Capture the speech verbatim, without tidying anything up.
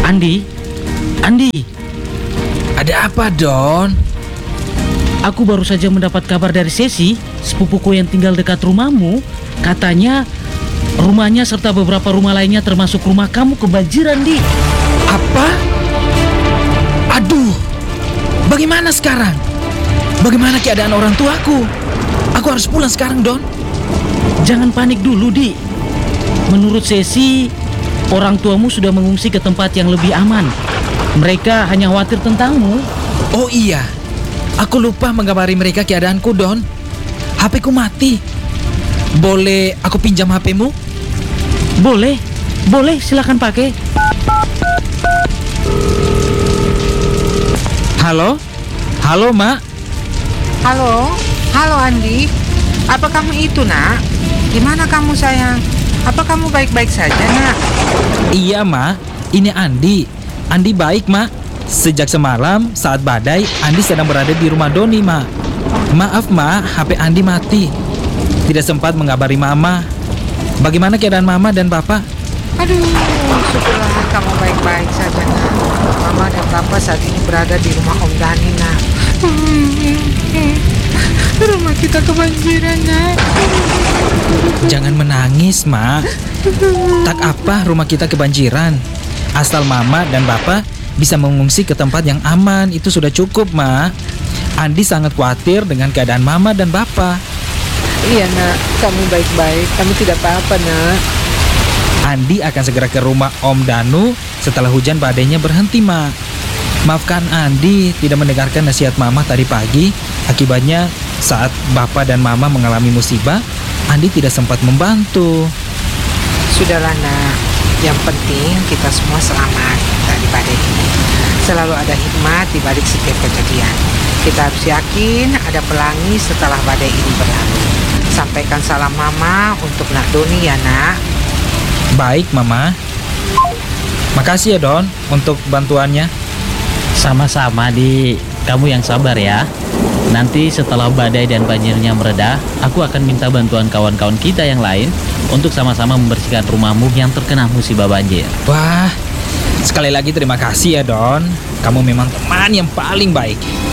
Andi, Andi, Ada apa, Don? aku baru saja mendapat kabar dari Sesi, sepupuku yang tinggal dekat rumahmu. Katanya rumahnya serta beberapa rumah lainnya termasuk rumah kamu kebanjiran, Di. Apa? Aduh, bagaimana sekarang? Bagaimana keadaan orang tuaku? Aku harus pulang sekarang, Don. Jangan panik dulu, Di. Menurut Sesi, orang tuamu sudah mengungsi ke tempat yang lebih aman. Mereka hanya khawatir tentangmu. Oh iya, aku lupa mengabari mereka keadaanku, Don. H P-ku mati. Boleh aku pinjam H P-mu? Boleh, boleh, silakan pakai. Halo? Halo, Mak. Halo, halo Andi. Apa kamu itu, Nak? Gimana kamu, sayang? Apa kamu baik-baik saja, Nak? Iya, Mak. Ini Andi. Andi baik, Mak. Sejak semalam saat badai, Andi sedang berada di rumah Doni, Mak. Maaf, Mak, H P Andi mati. Tidak sempat mengabari Mama. Bagaimana keadaan Mama dan Papa? Aduh, syukurlah kamu baik-baik saja, Nak. Mama dan Papa saat ini berada di rumah Om Dani, Nak. Rumah kita kebanjiran, Nak. Jangan menangis, Mak. Tak apa rumah kita kebanjiran. Asal Mama dan Papa bisa mengungsi ke tempat yang aman, itu sudah cukup, Mak. Andi sangat khawatir dengan keadaan Mama dan Papa. Iya, Nak. Kamu baik-baik. Kamu tidak apa-apa, Nak. Andi akan segera ke rumah Om Danu setelah hujan badainya berhenti, Mak. Maafkan Andi tidak mendengarkan nasihat Mama tadi pagi. Akibatnya saat Bapak dan Mama mengalami musibah, Andi tidak sempat membantu. Sudahlah, Nak. Yang penting kita semua selamat dari badai ini. Selalu ada hikmat di balik setiap kejadian. Kita harus yakin ada pelangi setelah badai ini berlalu. Sampaikan salam Mama untuk Nak Doni ya, Nak. Baik, Mama. Makasih ya, Don, untuk bantuannya. Sama-sama, Di. Kamu yang sabar ya. Nanti setelah badai dan banjirnya mereda, aku akan minta bantuan kawan-kawan kita yang lain untuk sama-sama membersihkan rumahmu yang terkena musibah banjir. Wah, sekali lagi terima kasih ya, Don. Kamu memang teman yang paling baik.